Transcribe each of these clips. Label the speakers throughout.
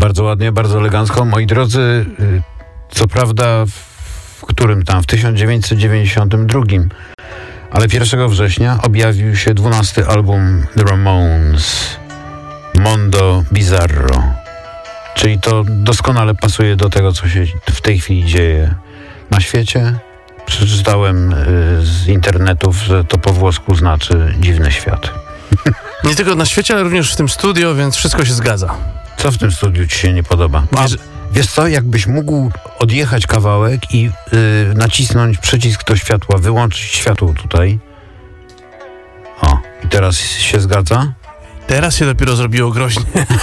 Speaker 1: bardzo ładnie, bardzo elegancko. Moi drodzy, co prawda w którym tam, w 1992, ale 1 września objawił się 12. album The Ramones, Mondo Bizarro. Czyli to doskonale pasuje do tego, co się w tej chwili dzieje na świecie. Przeczytałem z internetów, że to po włosku znaczy dziwny świat.
Speaker 2: Nie tylko na świecie, ale również w tym studio, więc wszystko się zgadza.
Speaker 1: Co w tym studiu ci się nie podoba? Wiesz co, jakbyś mógł odjechać kawałek i nacisnąć przycisk do światła, wyłączyć światło tutaj. O, i teraz się zgadza?
Speaker 2: Teraz się dopiero zrobiło groźnie.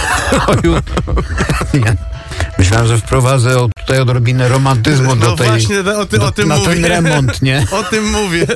Speaker 1: Myślałem, że wprowadzę tutaj odrobinę romantyzmu do tej...
Speaker 2: Właśnie, o tym
Speaker 1: na
Speaker 2: mówię.
Speaker 1: ten remont, nie?
Speaker 2: O tym mówię.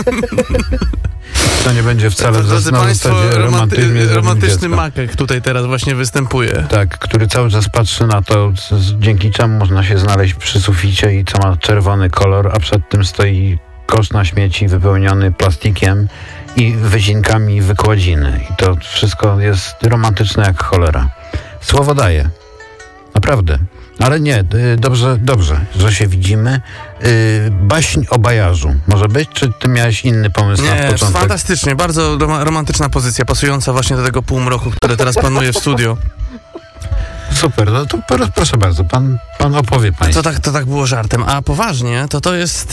Speaker 1: To nie będzie wcale na zasadzie romantyzmie.
Speaker 2: Romantyczny makek tutaj teraz właśnie występuje.
Speaker 1: Tak, który cały czas patrzy na to, dzięki czemu można się znaleźć przy suficie i co ma czerwony kolor, a przed tym stoi kosz na śmieci wypełniony plastikiem i wycinkami wykładziny. I to wszystko jest romantyczne jak cholera. Słowo daję. Naprawdę. Ale nie, dobrze, że się widzimy. Baśń o Bajarzu. Może być? Czy ty miałeś inny pomysł na początek?
Speaker 2: Nie, fantastycznie. Bardzo romantyczna pozycja, pasująca właśnie do tego półmroku, które teraz panuje w studio.
Speaker 1: Super, no to proszę bardzo, pan opowie państwu.
Speaker 2: To tak było żartem. A poważnie, to jest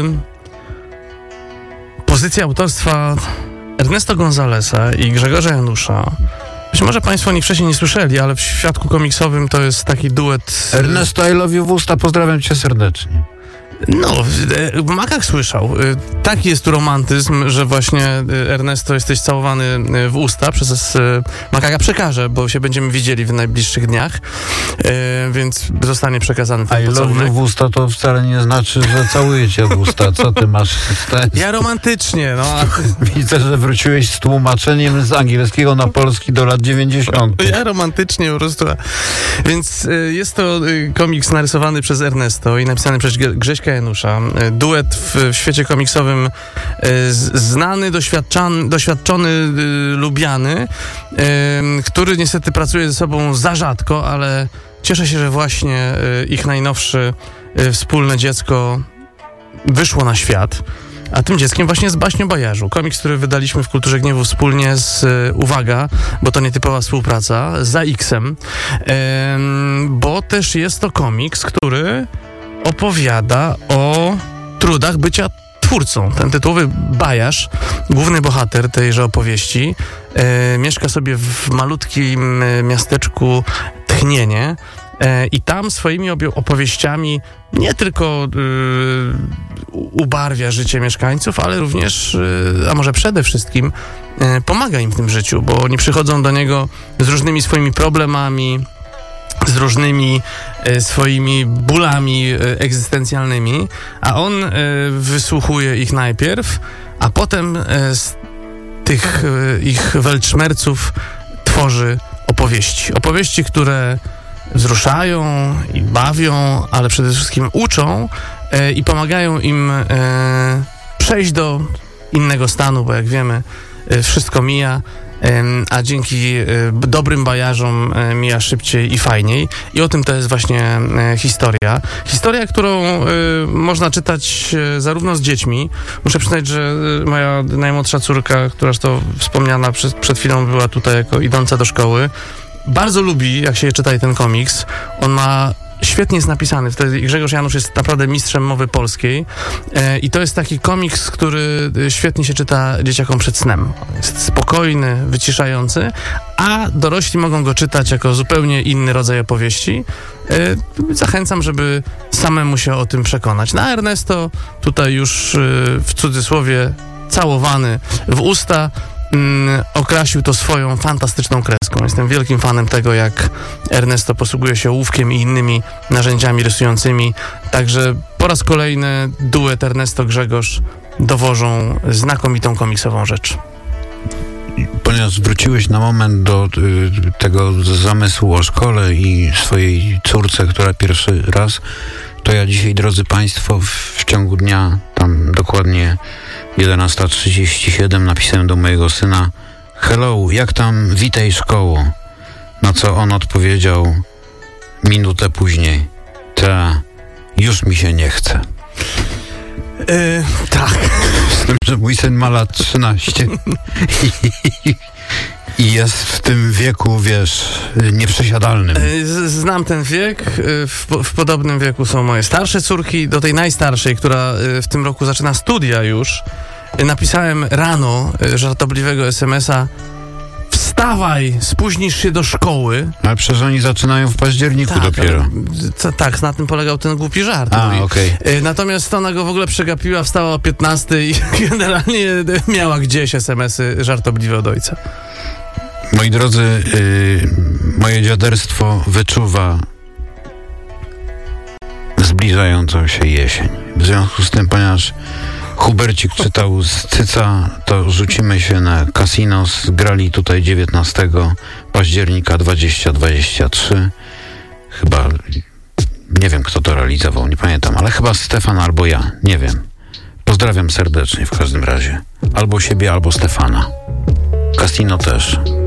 Speaker 2: pozycja autorstwa Ernesto Gonzalesa i Grzegorza Janusza. Być może państwo o nich wcześniej nie słyszeli, ale w świadku komiksowym to jest taki duet...
Speaker 1: Ernesto, I love you w usta, pozdrawiam cię serdecznie.
Speaker 2: No, Makak słyszał. Taki jest tu romantyzm, że właśnie Ernesto, jesteś całowany w usta przez Makaka. Przekażę, bo się będziemy widzieli w najbliższych dniach, więc zostanie przekazany ten pocałunek.
Speaker 1: I love you w usta to wcale nie znaczy, że całuję cię w usta. Co ty masz?
Speaker 2: Ja romantycznie, no.
Speaker 1: Widzę, że wróciłeś z tłumaczeniem z angielskiego na polski do lat 90.
Speaker 2: Ja romantycznie po prostu. Więc jest to komiks narysowany przez Ernesto i napisany przez Grześka Janusza. Duet w świecie komiksowym znany, doświadczony, lubiany, który niestety pracuje ze sobą za rzadko, ale cieszę się, że właśnie ich najnowsze wspólne dziecko wyszło na świat. A tym dzieckiem właśnie jest Baśń o Bajarzu. Komiks, który wydaliśmy w Kulturze Gniewu wspólnie z, uwaga, bo to nietypowa współpraca, z AX-em, bo też jest to komiks, który opowiada o trudach bycia twórcą. Ten tytułowy Bajarz, główny bohater tejże opowieści, mieszka sobie w malutkim miasteczku Tchnienie i tam swoimi opowieściami nie tylko ubarwia życie mieszkańców, ale również, a może przede wszystkim pomaga im w tym życiu, bo oni przychodzą do niego z różnymi swoimi problemami, z różnymi swoimi bólami egzystencjalnymi, a on wysłuchuje ich najpierw, a potem z tych ich weltszmerców tworzy opowieści. Opowieści, które wzruszają i bawią, ale przede wszystkim uczą i pomagają im przejść do innego stanu, bo jak wiemy, wszystko mija, a dzięki dobrym bajarzom mija szybciej i fajniej. I o tym to jest właśnie historia. Historia, którą można czytać zarówno z dziećmi. Muszę przyznać, że moja najmłodsza córka, któraż to wspomniana przed chwilą była tutaj jako idąca do szkoły, bardzo lubi, jak się czyta ten komiks. On ma świetnie jest napisany. Wtedy Grzegorz Janusz jest naprawdę mistrzem mowy polskiej i to jest taki komiks, który świetnie się czyta dzieciakom przed snem. Jest spokojny, wyciszający, a dorośli mogą go czytać jako zupełnie inny rodzaj opowieści. Zachęcam, żeby samemu się o tym przekonać. Na Ernesto tutaj już w cudzysłowie całowany w usta okrasił to swoją fantastyczną kreską. Jestem wielkim fanem tego, jak Ernesto posługuje się ołówkiem i innymi narzędziami rysującymi. Także po raz kolejny duet Ernesto-Grzegorz dowożą znakomitą komiksową rzecz.
Speaker 1: Ponieważ wróciłeś na moment do tego zamysłu o szkole i swojej córce, która pierwszy raz, to ja dzisiaj, drodzy Państwo, w ciągu dnia, tam dokładnie 11:37 napisałem do mojego syna: hello, jak tam, witaj szkoło. Na co on odpowiedział: minutę później. Już mi się nie chce.
Speaker 2: Tak.
Speaker 1: Z tym, że mój syn ma lat 13 i jest w tym wieku, wiesz, nieprzesiadalnym.
Speaker 2: Znam ten wiek. W podobnym wieku są moje starsze córki. Do tej najstarszej, która w tym roku zaczyna studia już, napisałem rano żartobliwego SMS-a: wstawaj, spóźnisz się do szkoły.
Speaker 1: Ale przecież oni zaczynają w październiku dopiero.
Speaker 2: Tak, na tym polegał ten głupi żart.
Speaker 1: Okej.
Speaker 2: Natomiast ona go w ogóle przegapiła, wstała o 15 i generalnie miała gdzieś SMS-y żartobliwe od ojca.
Speaker 1: Moi drodzy, moje dziaderstwo wyczuwa zbliżającą się jesień. W związku z tym, ponieważ Hubercik czytał z Cyca, to rzucimy się na Casinos. Grali tutaj 19 października 2023. Chyba, nie wiem kto to realizował, nie pamiętam, ale chyba Stefan albo ja, nie wiem. Pozdrawiam serdecznie w każdym razie. Albo siebie, albo Stefana. Casino też.